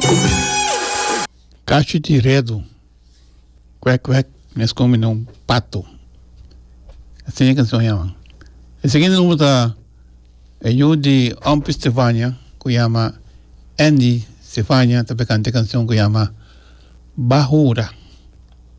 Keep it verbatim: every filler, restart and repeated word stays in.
Cacho de Redo. Quack, quack, nós comemos um pato. Assim é que se chama. O seguinte número está é eu de Amp Stefania, que chama Andy Stefania, também canta canção que chama Bahura.